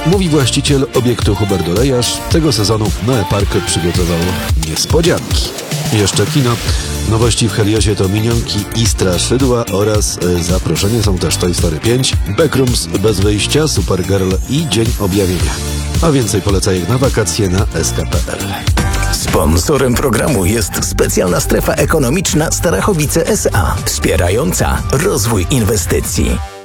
Mówi właściciel obiektu Hubert Olejarz. Tego sezonu Noe Park przygotował niespodzianki. Jeszcze kino. Nowości w Heliosie to Minionki i Straszydła oraz zaproszenie są też Toy Story 5, Backrooms bez wyjścia, Supergirl i Dzień Objawienia. A więcej polecajek na wakacje na sk.pl. Sponsorem programu jest specjalna strefa ekonomiczna Starachowice S.A. wspierająca rozwój inwestycji.